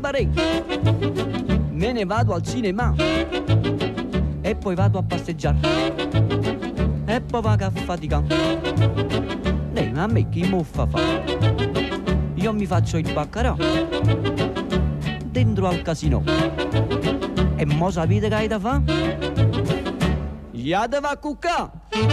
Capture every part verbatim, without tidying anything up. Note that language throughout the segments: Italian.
parecchio, me ne vado al cinema e poi vado a passeggiare e poi vado a faticare. Lei a me chi muffa fa? Io mi faccio il baccarà dentro al casino. E mo sapete che hai da fa? Ya te va a cuccà!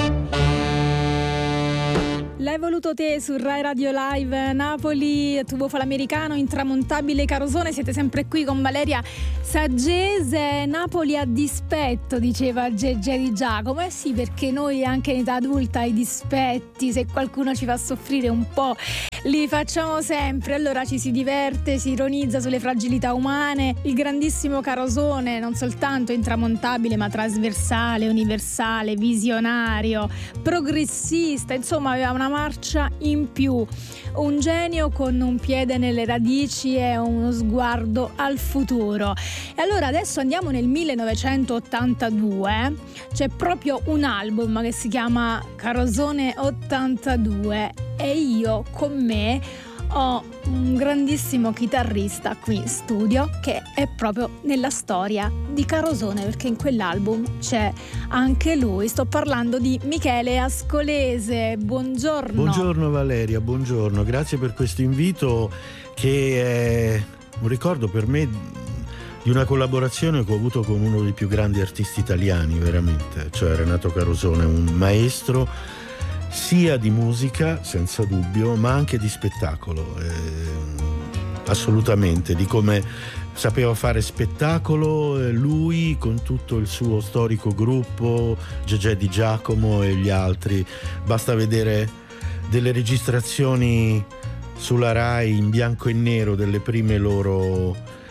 L'hai voluto te su Rai Radio Live Napoli, tuo falamericano, intramontabile Carosone. Siete sempre qui con Valeria Saggese. Napoli a dispetto, diceva Gegè Di Giacomo. Eh sì, perché noi anche in età adulta i dispetti, se qualcuno ci fa soffrire un po', li facciamo sempre. Allora ci si diverte, si ironizza sulle fragilità umane. Il grandissimo Carosone, non soltanto intramontabile, ma trasversale, universale, visionario, progressista, insomma aveva una marcia in più, un genio con un piede nelle radici e uno sguardo al futuro. E allora adesso andiamo nel millenovecentottantadue, c'è proprio un album che si chiama Carosone ottantadue e io con me ho un grandissimo chitarrista qui in studio che è proprio nella storia di Carosone, perché in quell'album c'è anche lui. Sto parlando di Michele Ascolese. Buongiorno. Buongiorno Valeria, buongiorno, grazie per questo invito che è un ricordo per me di una collaborazione che ho avuto con uno dei più grandi artisti italiani, veramente, cioè Renato Carosone, un maestro sia di musica, senza dubbio, ma anche di spettacolo, eh, assolutamente, di come sapeva fare spettacolo eh, lui con tutto il suo storico gruppo, Gegè Di Giacomo e gli altri. Basta vedere delle registrazioni sulla Rai in bianco e nero delle prime loro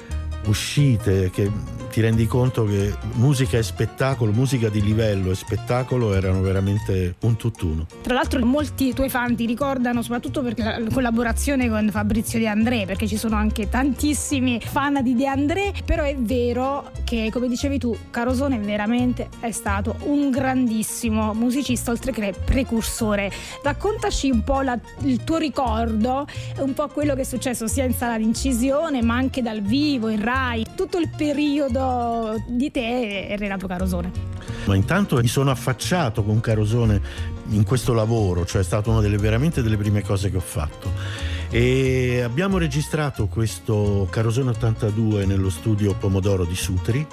uscite, che ti rendi conto che musica e spettacolo, musica di livello e spettacolo erano veramente un tutt'uno. Tra l'altro molti tuoi fan ti ricordano soprattutto perché la collaborazione con Fabrizio De André, perché ci sono anche tantissimi fan di De André, però è vero che, come dicevi tu, Carosone veramente è stato un grandissimo musicista, oltre che precursore. Raccontaci un po' la, il tuo ricordo, un po' quello che è successo sia in sala d'incisione ma anche dal vivo, in Rai, tutto il periodo di te e Renato Carosone. Ma intanto mi sono affacciato con Carosone in questo lavoro, cioè è stata una delle veramente delle prime cose che ho fatto, e abbiamo registrato questo Carosone ottantadue nello studio Pomodoro di Sutri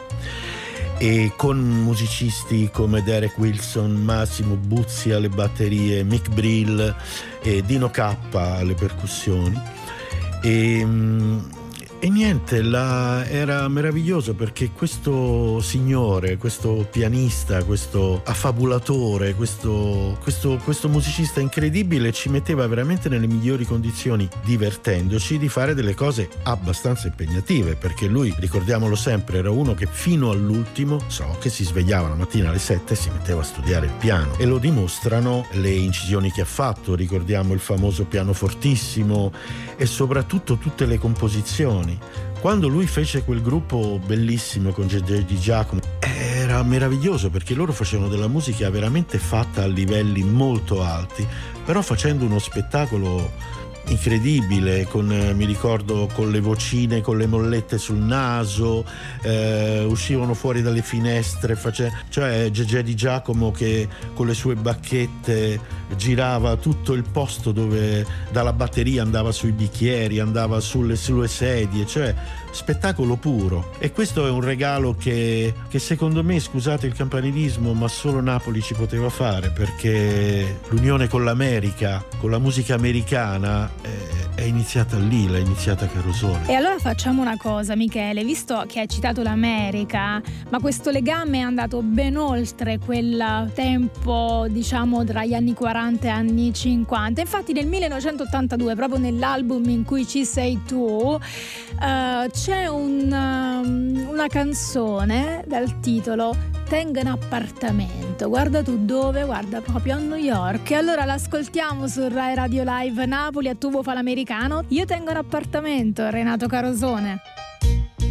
e con musicisti come Derek Wilson, Massimo Buzzi alle batterie, Mick Brill e Dino K alle percussioni. E E niente, la, era meraviglioso perché questo signore, questo pianista, questo affabulatore, questo, questo, questo musicista incredibile ci metteva veramente nelle migliori condizioni, divertendoci, di fare delle cose abbastanza impegnative, perché lui, ricordiamolo sempre, era uno che fino all'ultimo, so, che si svegliava la mattina alle sette e si metteva a studiare il piano, e lo dimostrano le incisioni che ha fatto, ricordiamo il famoso piano fortissimo e soprattutto tutte le composizioni. Quando lui fece quel gruppo bellissimo con Gegè Di Giacomo era meraviglioso, perché loro facevano della musica veramente fatta a livelli molto alti, però facendo uno spettacolo incredibile, con, eh, mi ricordo, con le vocine, con le mollette sul naso, eh, uscivano fuori dalle finestre, face... cioè Gegè Di Giacomo che con le sue bacchette girava tutto il posto, dove dalla batteria andava sui bicchieri, andava sulle, sulle sedie, cioè spettacolo puro. E questo è un regalo che, che secondo me, scusate il campanilismo, ma solo Napoli ci poteva fare, perché l'unione con l'America, con la musica americana è, è iniziata lì, l'ha iniziata Carosone. E allora facciamo una cosa, Michele, visto che hai citato l'America, ma questo legame è andato ben oltre quel tempo, diciamo, tra gli anni quaranta e anni cinquanta. Infatti nel millenovecentottantadue, proprio nell'album in cui ci sei tu, uh, c'è un, um, una canzone dal titolo Tengo un appartamento. Guarda tu dove? Guarda proprio a New York. E allora l'ascoltiamo su Rai Radio Live Napoli a tubo falamericano. Io tengo un appartamento, Renato Carosone.